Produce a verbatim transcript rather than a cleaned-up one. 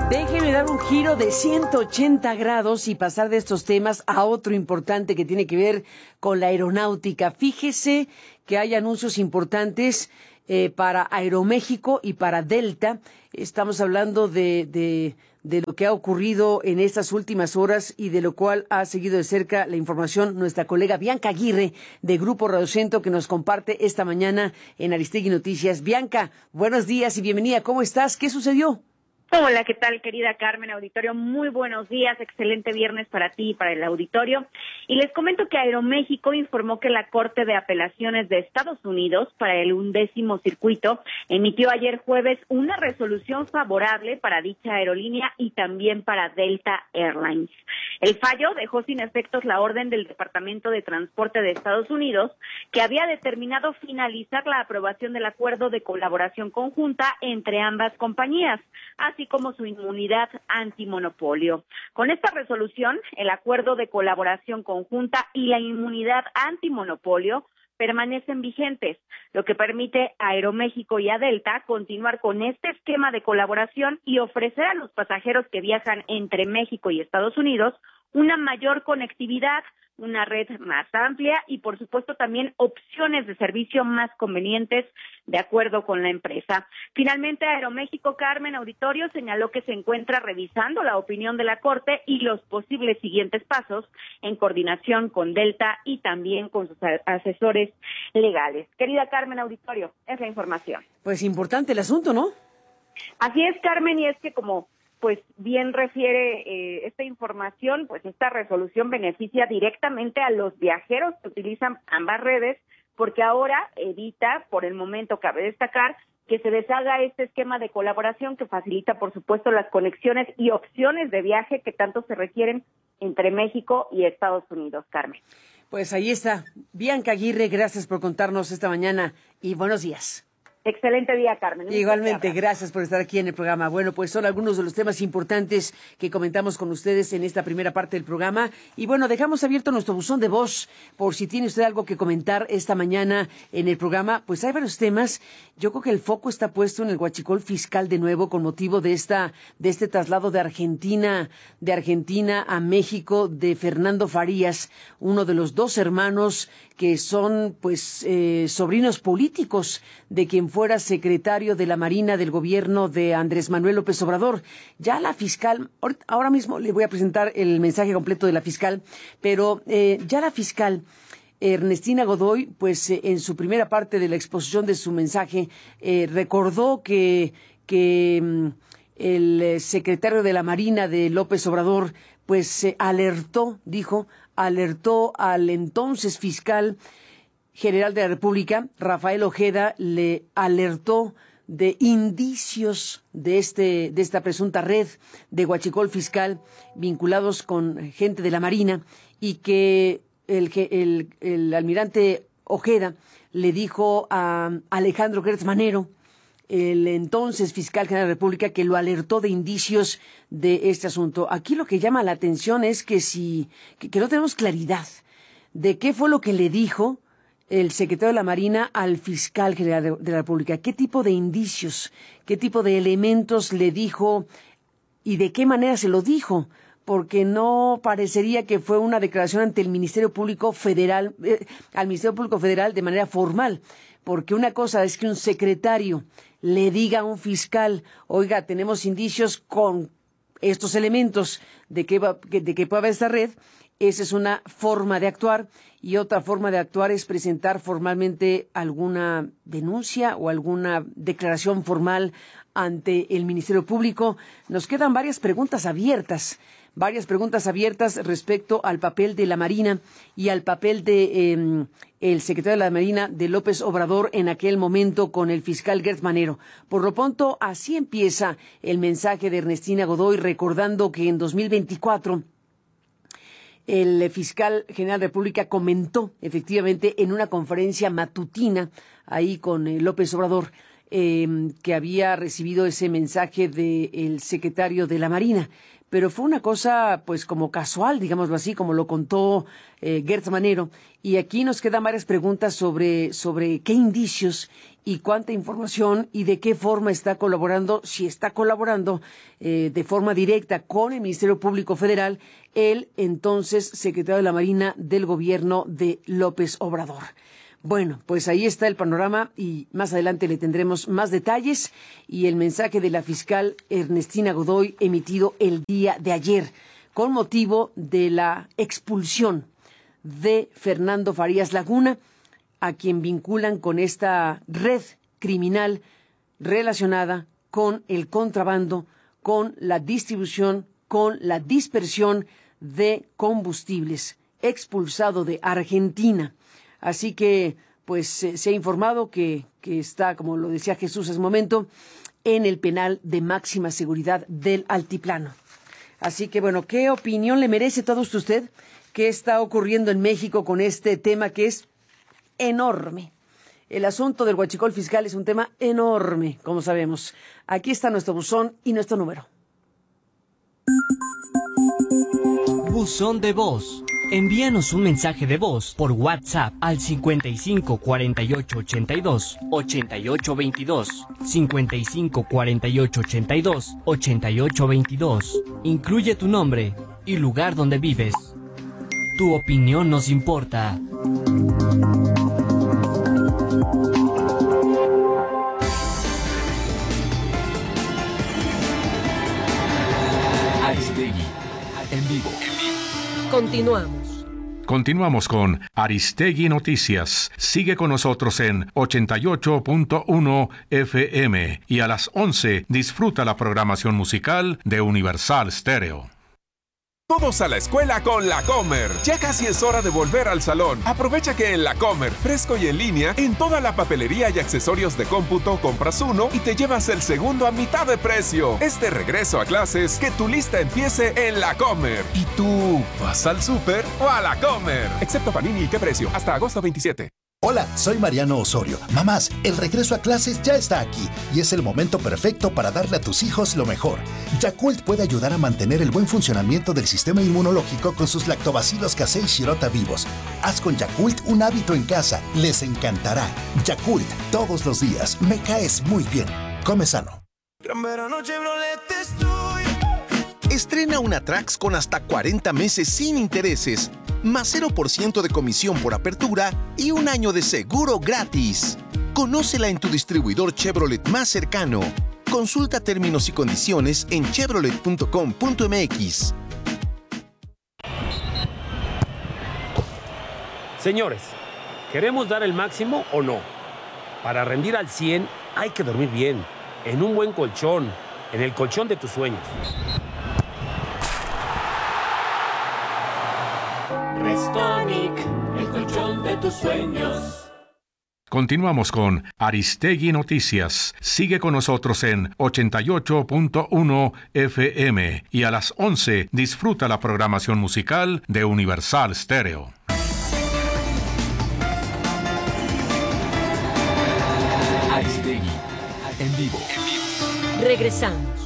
Déjeme dar un giro de ciento ochenta grados y pasar de estos temas a otro importante que tiene que ver con la aeronáutica. Fíjese que hay anuncios importantes eh, para Aeroméxico y para Delta. Estamos hablando de, de, de lo que ha ocurrido en estas últimas horas y de lo cual ha seguido de cerca la información nuestra colega Bianca Aguirre de Grupo Radio Centro, que nos comparte esta mañana en Aristegui Noticias. Bianca, buenos días y bienvenida. ¿Cómo estás? ¿Qué sucedió? Hola, ¿qué tal, querida Carmen Auditorio? Muy buenos días, excelente viernes para ti y para el auditorio. Y les comento que Aeroméxico informó que la Corte de Apelaciones de Estados Unidos para el undécimo circuito emitió ayer jueves una resolución favorable para dicha aerolínea y también para Delta Airlines. El fallo dejó sin efectos la orden del Departamento de Transporte de Estados Unidos, que había determinado finalizar la aprobación del acuerdo de colaboración conjunta entre ambas compañías, así como su inmunidad antimonopolio. Con esta resolución, el acuerdo de colaboración conjunta y la inmunidad antimonopolio permanecen vigentes, lo que permite a Aeroméxico y a Delta continuar con este esquema de colaboración y ofrecer a los pasajeros que viajan entre México y Estados Unidos una mayor conectividad, una red más amplia y, por supuesto, también opciones de servicio más convenientes de acuerdo con la empresa. Finalmente, Aeroméxico, Carmen Auditorio, señaló que se encuentra revisando la opinión de la Corte y los posibles siguientes pasos en coordinación con Delta y también con sus asesores legales. Querida Carmen Auditorio, es la información. Pues importante el asunto, ¿no? Así es, Carmen, y es que como pues bien refiere eh, esta información, pues esta resolución beneficia directamente a los viajeros que utilizan ambas redes, porque ahora evita, por el momento cabe destacar, que se deshaga este esquema de colaboración que facilita, por supuesto, las conexiones y opciones de viaje que tanto se requieren entre México y Estados Unidos, Carmen. Pues ahí está. Bianca Aguirre, gracias por contarnos esta mañana y buenos días. Excelente día, Carmen. Igualmente, gracias por estar aquí en el programa. Bueno, pues son algunos de los temas importantes que comentamos con ustedes en esta primera parte del programa. Y bueno, dejamos abierto nuestro buzón de voz por si tiene usted algo que comentar esta mañana en el programa. Pues hay varios temas. Yo creo que el foco está puesto en el huachicol fiscal de nuevo con motivo de esta de este traslado de Argentina, de Argentina a México de Fernando Farías, uno de los dos hermanos que son pues eh, sobrinos políticos de quien fuera secretario de la Marina del gobierno de Andrés Manuel López Obrador. Ya la fiscal, ahora mismo le voy a presentar el mensaje completo de la fiscal, pero eh, ya la fiscal Ernestina Godoy, pues eh, en su primera parte de la exposición de su mensaje, eh, recordó que, que mm, el secretario de la Marina de López Obrador, pues se alertó, dijo, alertó al entonces fiscal general de la República, Rafael Ojeda, le alertó de indicios de este de esta presunta red de huachicol fiscal vinculados con gente de la Marina y que el, el, el almirante Ojeda le dijo a Alejandro Gertz Manero, el entonces fiscal general de la República, que lo alertó de indicios de este asunto. Aquí lo que llama la atención es que si que, que no tenemos claridad de qué fue lo que le dijo el secretario de la Marina al fiscal general de, de la República. ¿Qué tipo de indicios, qué tipo de elementos le dijo y de qué manera se lo dijo? Porque no parecería que fue una declaración ante el Ministerio Público Federal, eh, al Ministerio Público Federal de manera formal. Porque una cosa es que un secretario le diga a un fiscal, oiga, tenemos indicios con estos elementos de que, va, de que puede haber esta red. Esa es una forma de actuar, y otra forma de actuar es presentar formalmente alguna denuncia o alguna declaración formal ante el Ministerio Público. Nos quedan varias preguntas abiertas, varias preguntas abiertas respecto al papel de la Marina y al papel de eh, el secretario de la Marina de López Obrador en aquel momento con el fiscal Gertz Manero. Por lo pronto, así empieza el mensaje de Ernestina Godoy, recordando que en dos mil veinticuatro el fiscal general de la República comentó efectivamente en una conferencia matutina ahí con eh, López Obrador, eh, que había recibido ese mensaje del secretario de la Marina. Pero fue una cosa, pues, como casual, digámoslo así, como lo contó eh, Gertz Manero. Y aquí nos quedan varias preguntas sobre, sobre qué indicios y cuánta información y de qué forma está colaborando, si está colaborando eh, de forma directa con el Ministerio Público Federal, el entonces secretario de la Marina del gobierno de López Obrador. Bueno, pues ahí está el panorama y más adelante le tendremos más detalles y el mensaje de la fiscal Ernestina Godoy emitido el día de ayer con motivo de la expulsión de Fernando Farías Laguna, a quien vinculan con esta red criminal relacionada con el contrabando, con la distribución, con la dispersión de combustibles, expulsado de Argentina. Así que, pues, eh, se ha informado que, que está, como lo decía Jesús hace un momento, en el penal de máxima seguridad del Altiplano. Así que, bueno, ¿qué opinión le merece todo esto usted? ¿Qué está ocurriendo en México con este tema que es enorme? El asunto del huachicol fiscal es un tema enorme, como sabemos. Aquí está nuestro buzón y nuestro número. Buzón de voz. Envíanos un mensaje de voz por WhatsApp al cincuenta y cinco cuarenta y ocho ochenta y dos ochenta y ocho veintidós, cincuenta y cinco cuarenta y ocho ochenta y dos ochenta y ocho veintidós. Incluye tu nombre y lugar donde vives. Tu opinión nos importa. Aristegui, en vivo. Continuamos. Continuamos con Aristegui Noticias. Sigue con nosotros en ochenta y ocho punto uno F M y a las once disfruta la programación musical de Universal Stereo. Todos a la escuela con La Comer. Ya casi es hora de volver al salón. Aprovecha que en La Comer, fresco y en línea, en toda la papelería y accesorios de cómputo, compras uno y te llevas el segundo a mitad de precio. Es de regreso a clases, que tu lista empiece en La Comer. ¿Y tú vas al súper o a La Comer? Excepto Panini, ¿qué precio? Hasta agosto veintisiete. Hola, soy Mariano Osorio. Mamás, el regreso a clases ya está aquí y es el momento perfecto para darle a tus hijos lo mejor. Yakult puede ayudar a mantener el buen funcionamiento del sistema inmunológico con sus lactobacilos casei shirota vivos. Haz con Yakult un hábito en casa. Les encantará. Yakult, todos los días. Me caes muy bien. Come sano. Gran Verano Chevrolet estoy. Estrena una Trax con hasta cuarenta meses sin intereses, más cero por ciento de comisión por apertura y un año de seguro gratis. Conócela en tu distribuidor Chevrolet más cercano. Consulta términos y condiciones en chevrolet punto com punto m x. Señores, ¿queremos dar el máximo o no? Para rendir al cien hay que dormir bien, en un buen colchón, en el colchón de tus sueños. Restonic, el colchón de tus sueños. Continuamos con Aristegui Noticias. Sigue con nosotros en ochenta y ocho punto uno F M y a las once disfruta la programación musical de Universal Stereo. Aristegui, en vivo. Regresamos.